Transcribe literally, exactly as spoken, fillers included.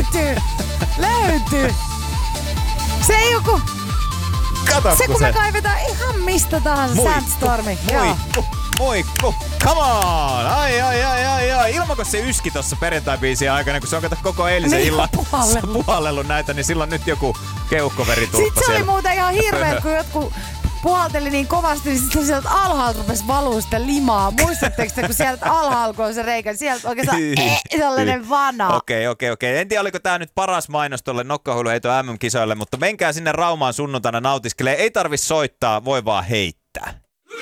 löytyy! Löytyy! Se ei joku... Kato, se kun se... me kaivetaan ihan mistä tahansa Moikku, Sandstormi. moikku, moikku. Come on! Ai, ai, ai, ai, ai. Ilmako se yski tossa perjantai-biisin aikana, kun se on kato koko eilisen niin, illan puhallellut. puhallellut näitä, niin silloin nyt joku keuhkoveri tulppa Sitten se siellä. oli muuten ihan hirveä, kun jotkut puhalteli niin kovasti, niin sitten sieltä alhaalta rupesi valuu sitä limaa. Muistatteko te, kun sieltä alhaalta on se reikä, sieltä oikeastaan eh, sellainen vana. Okei, okei, okei. En tiedä, oliko tää nyt paras mainos tuolle Nokkahuiluheito M M-kisoille, mutta menkää sinne Raumaan sunnuntaina nautiskelee. Ei tarvi soittaa, voi vaan heittää.